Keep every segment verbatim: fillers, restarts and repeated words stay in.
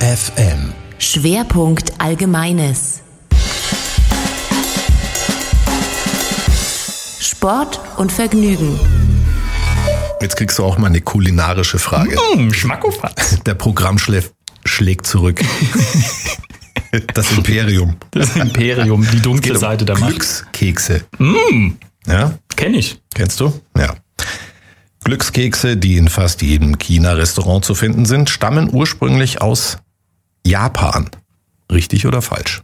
F M. Schwerpunkt Allgemeines. Sport und Vergnügen. Jetzt kriegst du auch mal eine kulinarische Frage. Mmh, Schmackofatz. Der Programmchef schlägt zurück. Das Imperium. Das Imperium, die dunkle um Seite der Macht. Glückskekse. Mm, Ja? kenn ich. Kennst du? Ja. Glückskekse, die in fast jedem China-Restaurant zu finden sind, stammen ursprünglich aus Japan. Richtig oder falsch?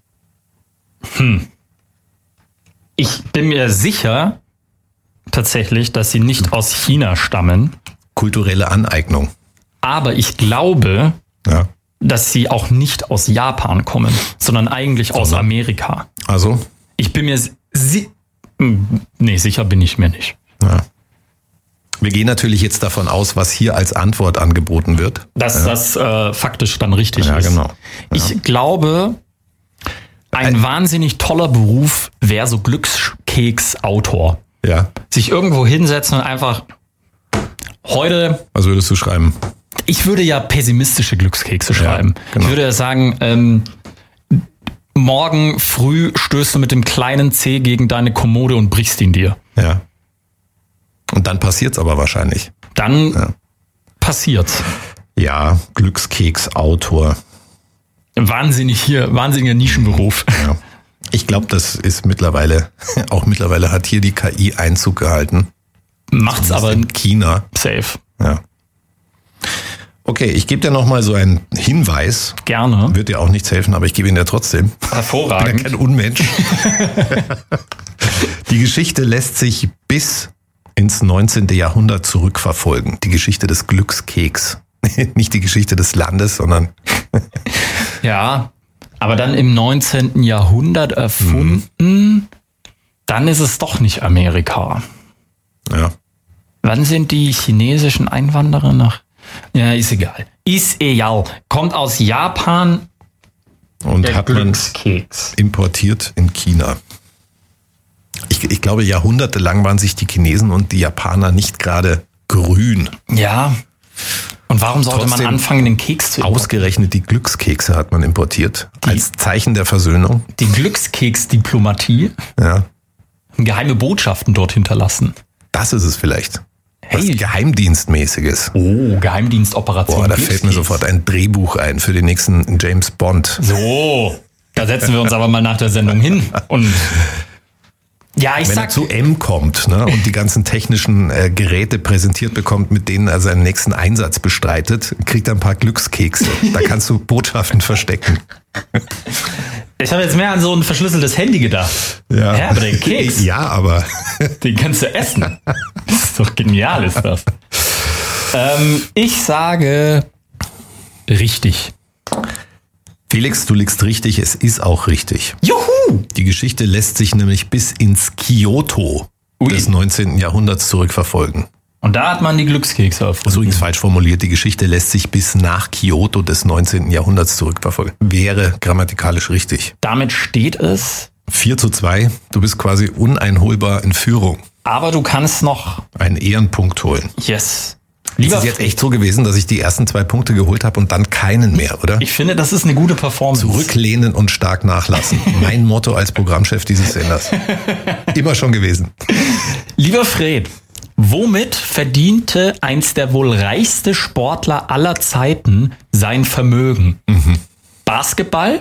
Ich bin mir sicher, tatsächlich, dass sie nicht aus China stammen. Kulturelle Aneignung. Aber ich glaube, Ja. dass sie auch nicht aus Japan kommen, sondern eigentlich aus Sondern? Amerika. Also? Ich bin mir si- nee, sicher bin ich mir nicht. Ja. Wir gehen natürlich jetzt davon aus, was hier als Antwort angeboten wird. Dass das äh, faktisch dann richtig Ja, ist. genau. Ja. Ich glaube, ein Ein- wahnsinnig toller Beruf wäre so Glückskeks-Autor. Ja. Sich irgendwo hinsetzen und einfach heute, Was würdest du schreiben? ich würde ja pessimistische Glückskekse schreiben. genau. Ich würde ja sagen, ähm, morgen früh stößt du mit dem kleinen Zeh gegen deine Kommode und brichst ihn dir. Ja. Und dann passiert's aber wahrscheinlich. Dann Ja. passiert's. Ja, Glückskeksautor. Wahnsinnig hier, wahnsinniger Nischenberuf. Ja. Ich glaube, das ist mittlerweile, auch mittlerweile hat hier die K I Einzug gehalten. Macht's aber in China. safe. Ja. Okay, ich gebe dir nochmal so einen Hinweis. Gerne. Wird dir auch nichts helfen, aber ich gebe ihn dir trotzdem. Ich bin ja Hervorragend. kein Unmensch. Die Geschichte lässt sich bis ins neunzehnten Jahrhundert zurückverfolgen. Die Geschichte des Glückskeks. Nicht die Geschichte des Landes, sondern Ja, aber dann im neunzehnten Jahrhundert erfunden, dann ist es doch nicht Amerika. ja. Wann sind die chinesischen Einwanderer nach? Ja, ist egal. Ist egal. Kommt aus Japan. Und hat man Glückskeks. importiert in China. Ich, ich glaube, jahrhundertelang waren sich die Chinesen und die Japaner nicht gerade grün. Ja. Und warum sollte Trotzdem man anfangen, den Keks zu importieren? Ausgerechnet die Glückskekse hat man importiert. Die- als Zeichen der Versöhnung. Die Glückskeksdiplomatie. Ja. Geheime Botschaften dort hinterlassen. Das ist es vielleicht. Hey. Was Geheimdienstmäßiges. Oh, Geheimdienstoperation. Boah, da fällt mir Glückskeks. sofort ein Drehbuch ein für den nächsten James Bond. So, da setzen wir uns aber mal nach der Sendung hin. Und ja, ich Wenn er sag, zu M kommt, ne, und die ganzen technischen äh, Geräte präsentiert bekommt, mit denen er seinen nächsten Einsatz bestreitet, kriegt er ein paar Glückskekse. Da kannst du Botschaften verstecken. ich habe jetzt mehr an so ein verschlüsseltes Handy gedacht. Ja, aber den Keks, Ja, aber den kannst du essen. Das ist doch genial, ist das. Ähm, ich sage richtig. Felix, du liegst richtig, es ist auch richtig. Juhu! Die Geschichte lässt sich nämlich bis ins Kyoto Ui. des neunzehnten Jahrhunderts zurückverfolgen. Und da hat man die Glückskekse Das ist erfunden. übrigens falsch formuliert. Die Geschichte lässt sich bis nach Kyoto des neunzehnten Jahrhunderts zurückverfolgen. Wäre grammatikalisch richtig. Damit steht es, vier zu zwei. Du bist quasi uneinholbar in Führung. aber du kannst noch, Einen Ehrenpunkt holen. yes. Ist Lieber es jetzt echt so gewesen, dass ich die ersten zwei Punkte geholt habe und dann keinen mehr, oder? ich finde, das ist eine gute Performance. Zurücklehnen und stark nachlassen. Mein Motto als Programmchef dieses Senders. Immer schon gewesen. Lieber Fred, womit verdiente einst der wohl reichste Sportler aller Zeiten sein Vermögen? Basketball,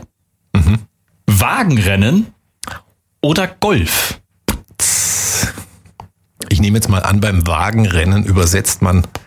Wagenrennen oder Golf? Ich nehme jetzt mal an, beim Wagenrennen übersetzt man